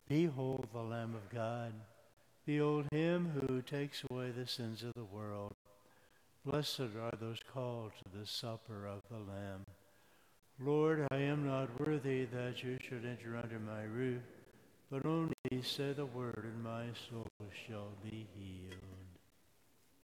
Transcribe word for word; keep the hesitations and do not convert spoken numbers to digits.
Behold the Lamb of God. Behold him who takes away the sins of the world. Blessed are those called to the supper of the Lamb. Lord, I am not worthy that you should enter under my roof, but only say the word, and my soul shall be healed.